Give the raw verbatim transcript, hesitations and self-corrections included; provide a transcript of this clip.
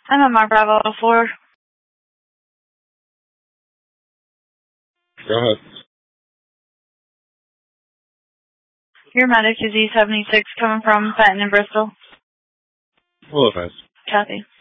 I'm on my Bravo four. Go ahead. Your medic is E seventy-six coming from Fenton in Bristol. Hello, guys. Copy.